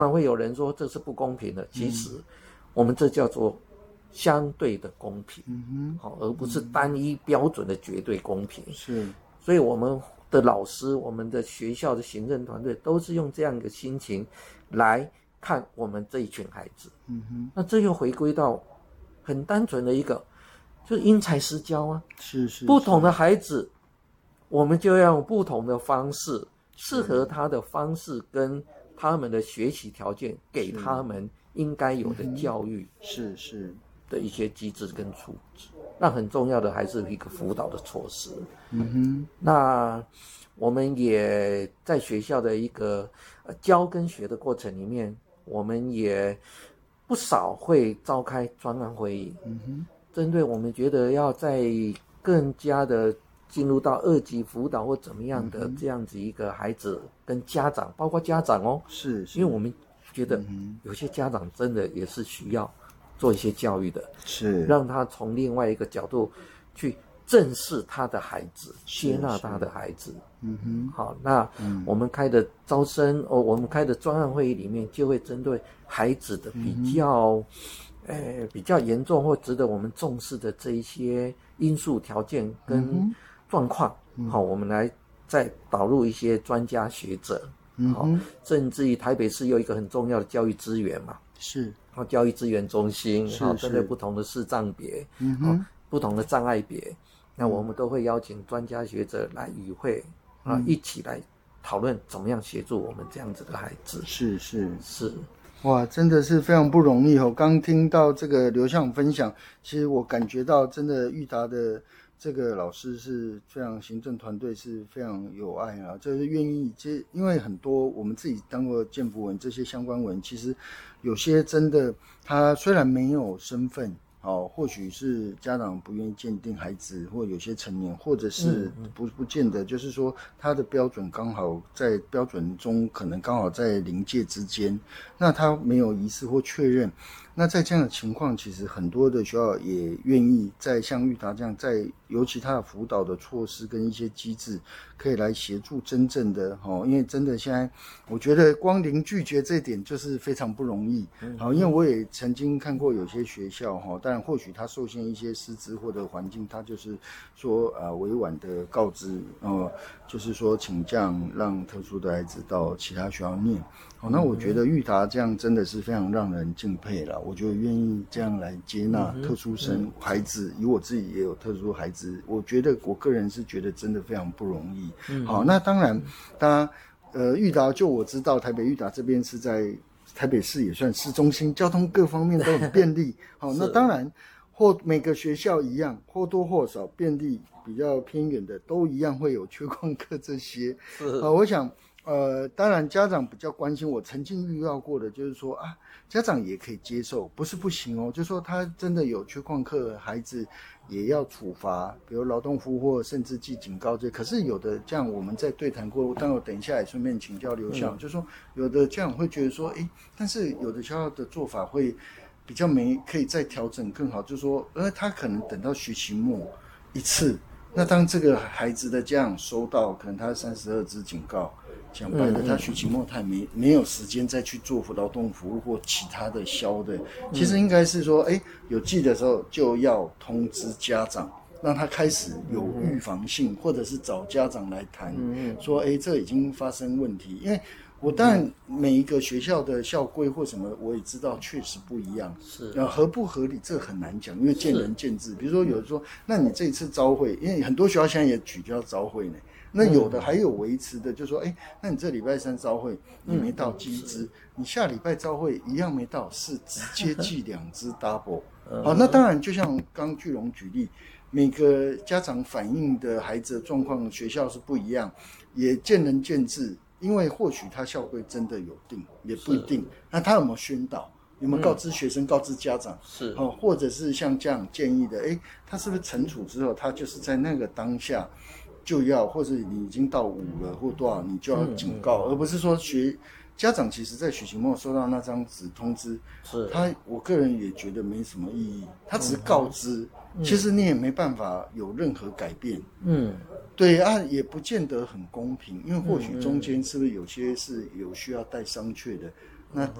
会有人说这是不公平的，其实我们这叫做相对的公平，而不是单一标准的绝对公平。 是， 所以我们的老师，我们的学校的行政团队都是用这样一个心情来看我们这一群孩子。那这又回归到很单纯的一个，就是因材施教啊。 是不同的孩子，我们就要用不同的方式，适合他的方式跟他们的学习条件，给他们应该有的教育， 是的一些机制跟处置。那很重要的还是一个辅导的措施。那我们也在学校的一个教跟学的过程里面，我们也不少会召开专案会议，针对我们觉得要在更加的进入到2级辅导或怎么样的这样子一个孩子跟家长，包括家长哦， 是因为我们觉得有些家长真的也是需要做一些教育的， 是让他从另外一个角度去正视他的孩子，接纳他的孩子。好，那我们开的招生我们开的专案会议里面，就会针对孩子的比较严重或值得我们重视的这一些因素条件跟状况，好，我们来再导入一些专家学者，好，甚至于台北市有一个很重要的教育资源嘛， 是教育资源中心，好，针对不同的视障别，不同的障碍别，那我们都会邀请专家学者来与会一起来讨论怎么样协助我们这样子的孩子。是。 哇，真的是非常不容易哦！刚听到这个刘校长分享，其实我感觉到真的育达的这个老师是非常，行政团队是非常有爱啊，就是愿意。其实因为很多我们自己当过建辅文这些相关文，其实有些真的他虽然没有身份。或许是家长不愿意鉴定孩子，或有些成年，或者是不见得，就是说他的标准刚好在标准中，可能刚好在临界之间，那他没有疑似或确认。那在这样的情况，其实很多的学校也愿意在像育达这样，在尤其他的辅导的措施跟一些机制，可以来协助真正的因为真的现在我觉得光零拒绝这一点就是非常不容易。因为我也曾经看过有些学校当然或许他受限一些师资或者环境，他就是说委婉的告知就是说请假让特殊的孩子到其他学校念。那我觉得育达这样真的是非常让人敬佩了。我觉得愿意这样来接纳特殊生孩子，以我自己也有特殊孩子，我觉得我个人是觉得真的非常不容易。好，那当然育达就我知道台北育达这边是在台北市也算市中心，交通各方面都很便利。好，那当然或每个学校一样，或多或少便利比较偏远的都一样会有缺旷课这些。我想当然家长比较关心，我曾经遇到过的就是说家长也可以接受，不是不行就是说他真的有缺旷课，孩子也要处罚，比如劳动服务或甚至记警告这。可是有的这样我们在对谈过，但我等一下也顺便请教刘校长，就是说有的家长会觉得说但是有的学校的做法会比较可以再调整更好，就是说他可能等到学期末一次，那当这个孩子的家长收到可能他32支警告，讲白的他学期末他也没有时间再去做劳动服务或其他的消的。其实应该是说有记的时候就要通知家长，让他开始有预防性，或者是找家长来谈说这已经发生问题。因为我当然每一个学校的校规或什么我也知道确实不一样， 是合不合理这很难讲，因为见仁见智。比如说有人说那你这一次朝会，因为很多学校现在也取消朝会呢，那有的还有维持的，就说那你这礼拜3朝会你没到记1支，你下礼拜朝会一样没到，是直接记2支 double。好，那当然就像刚巨龙举例，每个家长反映的孩子的状况学校是不一样，也见仁见智。因为或许他校规真的有定，也不一定。那他有没有宣导？有没有告知学生、告知家长？ 是或者是像这样建议的，他是不是惩处之后，他就是在那个当下就要，或者你已经到5了或多少，你就要警告，而不是说家长其实在学期末收到那张纸通知，我个人也觉得没什么意义，他只是告知，其实你也没办法有任何改变。对也不见得很公平，因为或许中间是不是有些是有需要带商榷的， 那